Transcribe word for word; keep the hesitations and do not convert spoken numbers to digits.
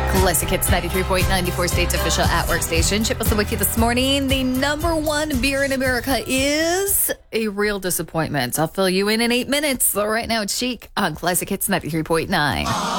Classic Hits ninety-three point nine, ninety-four State's official at-work station. Chip us a wiki this morning. The number one beer in America is a real disappointment. I'll fill you in in eight minutes. So right now, it's Chic on Classic Hits ninety-three point nine.